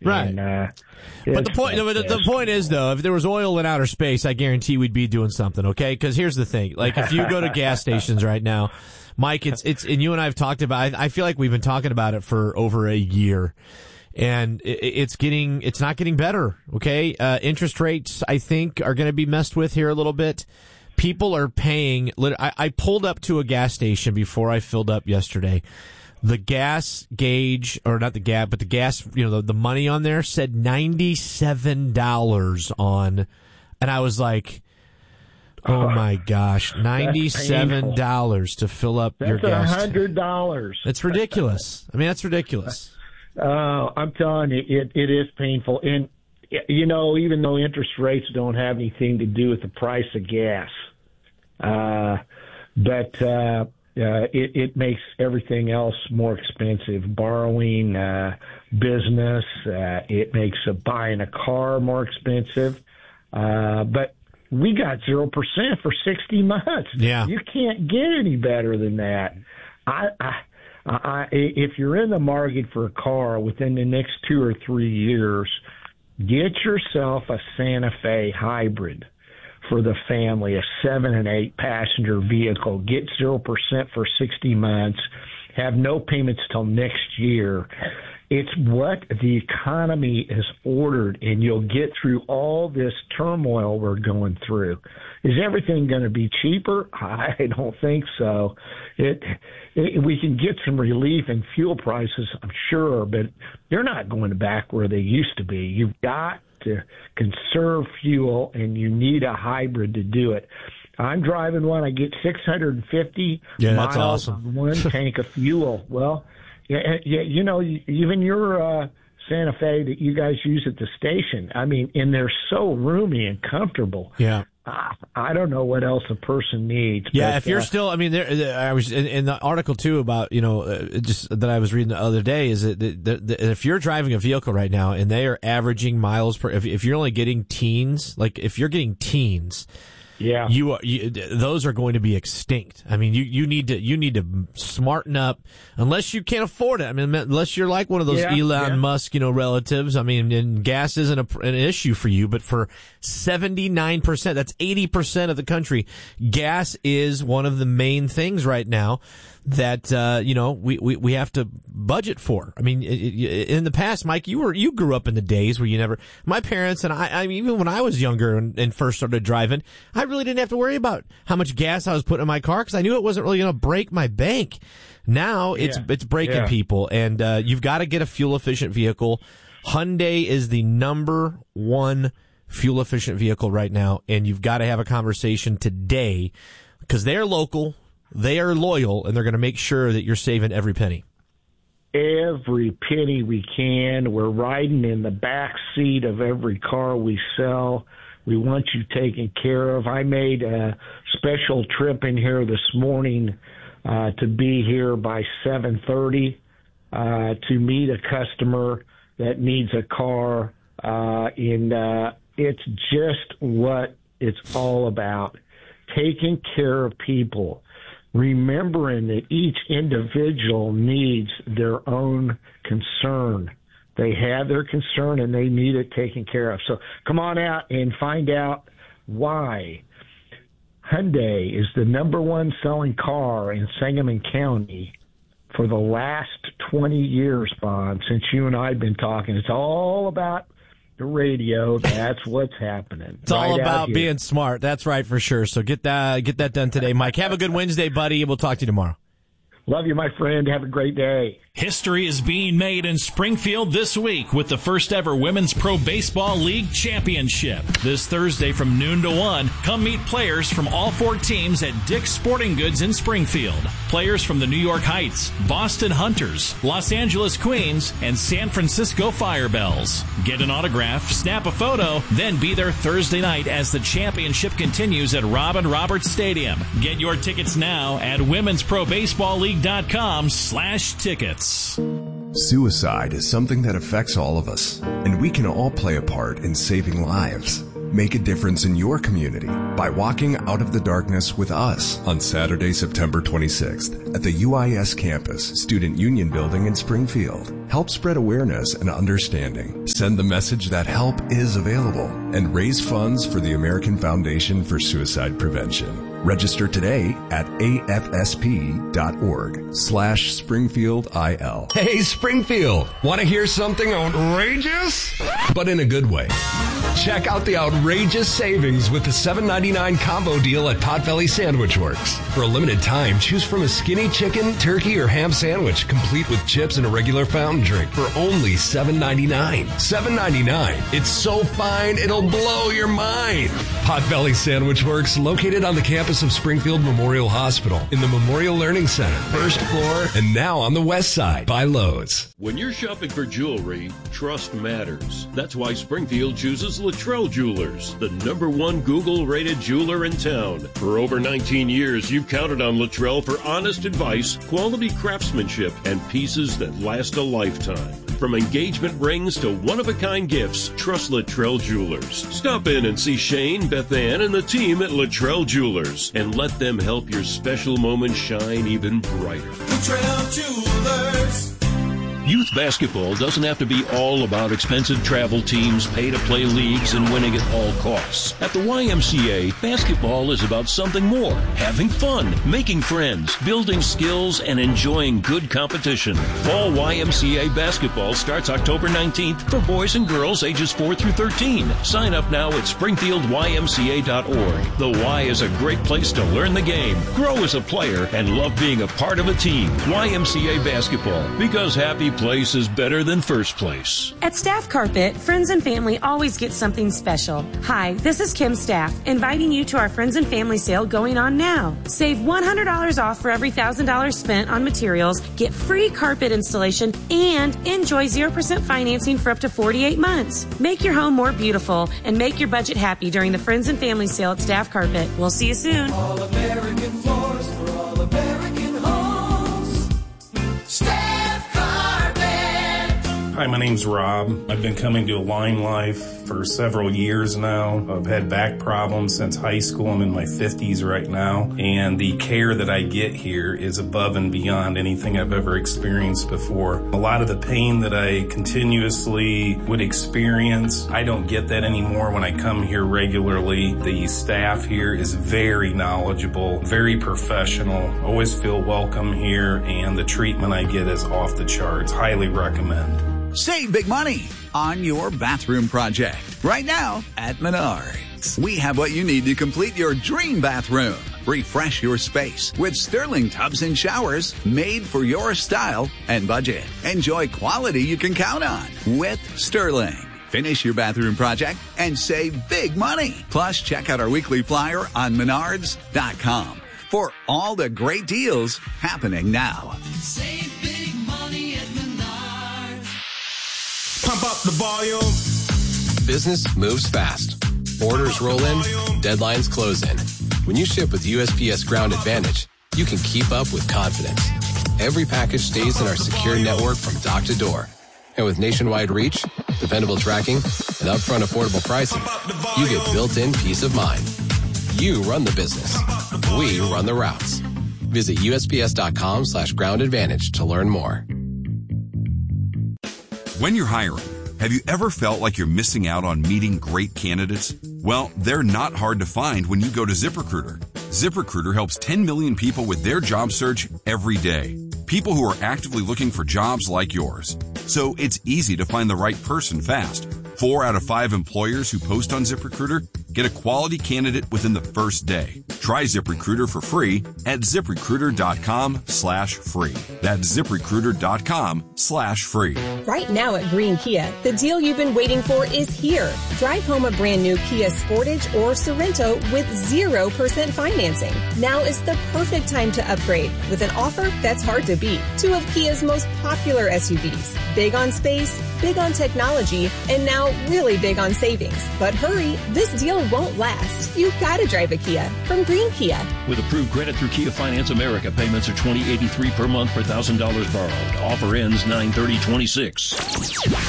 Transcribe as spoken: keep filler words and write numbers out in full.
Right. And, uh, but the point, the, the point is, though, if there was oil in outer space, I guarantee we'd be doing something, okay? Because here's the thing. Like, if you go to gas stations right now, Mike, it's, it's, and you and I have talked about, I, I feel like we've been talking about it for over a year. And it, it's getting, it's not getting better, okay? Uh, interest rates, I think, are going to be messed with here a little bit. People are paying, I, I pulled up to a gas station before I filled up yesterday. The gas gauge, or not the gas, but the gas, you know, the, the money on there said ninety-seven dollars on, and I was like, oh my gosh, ninety-seven dollars to fill up that's your gas. That's one hundred dollars. It's ridiculous. I mean, that's ridiculous. Uh, I'm telling you, it, it is painful. And, you know, even though interest rates don't have anything to do with the price of gas, uh, but, uh, Uh, it, it makes everything else more expensive. Borrowing, uh, business, uh, it makes uh, buying a car more expensive. Uh, but we got zero percent for sixty months. Yeah. You can't get any better than that. I, I, I, if you're in the market for a car within the next two or three years, get yourself a Santa Fe hybrid for the family, a seven and eight passenger vehicle. Get zero percent for sixty months. Have no payments till next year. It's what the economy has ordered, and you'll get through all this turmoil we're going through. Is everything going to be cheaper? I don't think so. It, it we can get some relief in fuel prices, I'm sure, but they're not going back where they used to be. You've got to conserve fuel, and you need a hybrid to do it. I'm driving one. I get six hundred fifty yeah, that's miles awesome. on one tank of fuel. Well, yeah, yeah, you know, even your uh, Santa Fe that you guys use at the station, I mean, and they're so roomy and comfortable. Yeah. I, I don't know what else a person needs. Yeah, but, if you're uh, still, I mean, there, I was in, in the article too about, you know, uh, just that I was reading the other day is that the, the, the, if you're driving a vehicle right now and they are averaging miles per, if, if you're only getting teens, like if you're getting teens, yeah, you, are, you those are going to be extinct. I mean, you, you need to you need to smarten up unless you can't afford it. I mean, unless you're like one of those yeah, Elon yeah. Musk, you know, relatives. I mean, and gas isn't a, an issue for you, but for seventy-nine percent, that's eighty percent of the country, gas is one of the main things right now that uh, you know we, we we have to budget for. I mean, in the past, Mike, you were you grew up in the days where you never. My parents and I, I mean, even when I was younger and, and first started driving, I really didn't have to worry about how much gas I was putting in my car because I knew it wasn't really going to break my bank. Now it's yeah. it's breaking yeah. people, and uh, you've got to get a fuel efficient vehicle. Hyundai is the number one fuel efficient vehicle right now, and you've got to have a conversation today because they're local. They are loyal, and they're going to make sure that you're saving every penny. Every penny we can. We're riding in the back seat of every car we sell. We want you taken care of. I made a special trip in here this morning uh, to be here by seven thirty uh, to meet a customer that needs a car. Uh, and uh, it's just what it's all about, taking care of people. Remembering that each individual needs their own concern. They have their concern and they need it taken care of. So come on out and find out why Hyundai is the number one selling car in Sangamon County for the last twenty years, Bon, since you and I have been talking. It's all about the radio. That's what's happening. It's right all about here. being smart. That's right, for sure. So get that get that done today, Mike. Have a good Wednesday, buddy. We'll talk to you tomorrow. Love you, my friend. Have a great day. History is being made in Springfield this week with the first ever Women's Pro Baseball League Championship. This Thursday from noon to one, come meet players from all four teams at Dick's Sporting Goods in Springfield. Players from the New York Heights, Boston Hunters, Los Angeles Queens, and San Francisco Firebells. Get an autograph, snap a photo, then be there Thursday night as the championship continues at Robin Roberts Stadium. Get your tickets now at women's pro baseball league dot com slash tickets. Suicide is something that affects all of us, and we can all play a part in saving lives. make a difference in your community by walking out of the darkness with us on Saturday, September twenty-sixth at the U I S campus, Student Union Building in Springfield. Help spread awareness and understanding. Send the message that help is available and raise funds for the American Foundation for Suicide Prevention. Register today at afsp.org slash Springfield IL. Hey, Springfield, want to hear something outrageous? But in a good way. Check out the outrageous savings with the seven ninety-nine combo deal at Potbelly Sandwich Works. For a limited time, choose from a skinny chicken, turkey, or ham sandwich, complete with chips and a regular fountain drink for only seven ninety-nine. seven ninety-nine. It's so fine, it'll blow your mind. Potbelly Sandwich Works, located on the campus of Springfield Memorial Hospital in the Memorial Learning Center, first floor, and now on the west side by Lowe's. When you're shopping for jewelry, trust matters. That's why Springfield chooses Luttrell Jewelers, the number one Google-rated jeweler in town. For over nineteen years, you've counted on Luttrell for honest advice, quality craftsmanship, and pieces that last a lifetime. From engagement rings to one-of-a-kind gifts, trust Luttrell Jewelers. Stop in and see Shane, Beth Ann, and the team at Luttrell Jewelers, and let them help your special moment shine even brighter. Luttrell Jewelers. Youth basketball doesn't have to be all about expensive travel teams, pay-to-play leagues, and winning at all costs. At the Y M C A, basketball is about something more. Having fun, making friends, building skills, and enjoying good competition. Fall Y M C A basketball starts October nineteenth for boys and girls ages four through thirteen. Sign up now at springfield y m c a dot org. The Y is a great place to learn the game, grow as a player, and love being a part of a team. Y M C A basketball, because happy place is better than first place. At Staff Carpet, friends and family always get something special. Hi, this is Kim Staff, inviting you to our Friends and Family sale going on now. Save one hundred dollars off for every one thousand dollars spent on materials, get free carpet installation, and enjoy zero percent financing for up to forty-eight months. Make your home more beautiful and make your budget happy during the Friends and Family sale at Staff Carpet. We'll see you soon. All American floors for all American homes. Staff Hi, my name's Rob. I've been coming to Align Life for several years now. I've had back problems since high school. I'm in my fifties right now. And the care that I get here is above and beyond anything I've ever experienced before. A lot of the pain that I continuously would experience, I don't get that anymore when I come here regularly. The staff here is very knowledgeable, very professional. Always feel welcome here, and the treatment I get is off the charts. Highly recommend. Save big money on your bathroom project right now at Menards. We have what you need to complete your dream bathroom. Refresh your space with Sterling tubs and showers made for your style and budget. Enjoy quality you can count on with Sterling. Finish your bathroom project and save big money. Plus, check out our weekly flyer on menards dot com for all the great deals happening now. Save big money at Menards. Pump up the volume. Business moves fast. Orders roll in, deadlines close in. When you ship with U S P S Ground Advantage, you can keep up with confidence. Every package stays in our secure network from dock to door. And with nationwide reach, dependable tracking, and upfront affordable pricing, you get built-in peace of mind. You run the business. We run the routes. Visit U S P S dot com slash ground advantage to learn more. When you're hiring, have you ever felt like you're missing out on meeting great candidates? Well, they're not hard to find when you go to ZipRecruiter. ZipRecruiter helps ten million people with their job search every day. People who are actively looking for jobs like yours. So it's easy to find the right person fast. Four out of five employers who post on ZipRecruiter get a quality candidate within the first day. Try ZipRecruiter for free at ZipRecruiter.com slash free. That's ZipRecruiter.com slash free. Right now at Green Kia, the deal you've been waiting for is here. Drive home a brand new Kia Sportage or Sorento with zero percent financing. Now is the perfect time to upgrade with an offer that's hard to beat. Two of Kia's most popular S U Vs. Big on space, big on technology, and now really big on savings. But hurry, this deal won't last. You've got to drive a Kia from Green Kia. With approved credit through Kia Finance America, payments are twenty eighty-three per month per one thousand dollars borrowed. Offer ends nine thirty twenty-six.